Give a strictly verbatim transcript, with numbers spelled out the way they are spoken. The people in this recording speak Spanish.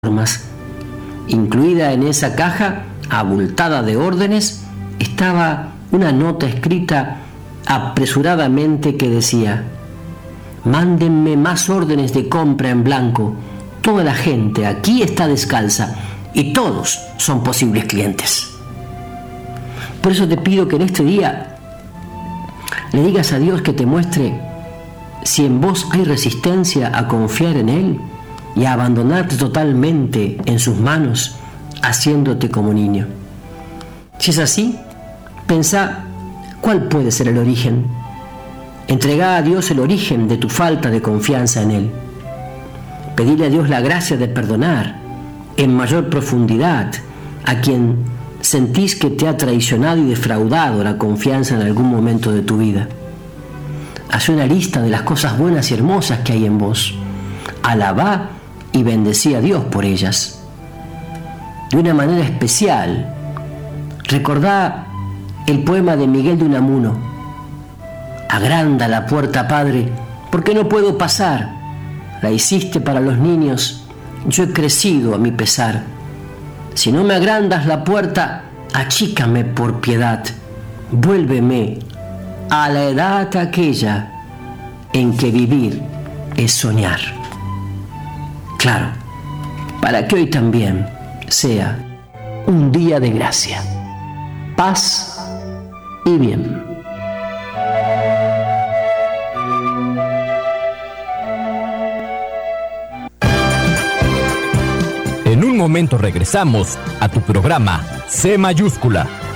normas. Incluida en esa caja, abultada de órdenes, estaba una nota escrita apresuradamente que decía: mándenme más órdenes de compra en blanco. Toda la gente aquí está descalza y todos son posibles clientes. Por eso te pido que en este día le digas a Dios que te muestre si en vos hay resistencia a confiar en Él y a abandonarte totalmente en sus manos, haciéndote como niño. Si es así, pensá cuál puede ser el origen. Entregá a Dios el origen de tu falta de confianza en Él. Pedile a Dios la gracia de perdonar en mayor profundidad a quien sentís que te ha traicionado y defraudado la confianza en algún momento de tu vida. Haz una lista de las cosas buenas y hermosas que hay en vos. Alabá y bendecí a Dios por ellas. De una manera especial, recordá el poema de Miguel de Unamuno: agranda la puerta, Padre, porque no puedo pasar. La hiciste para los niños, yo he crecido a mi pesar. Si no me agrandas la puerta, achícame por piedad. Vuélveme a la edad aquella en que vivir es soñar. Claro, para que hoy también sea un día de gracia, paz y bien. En un momento regresamos a tu programa C Mayúscula.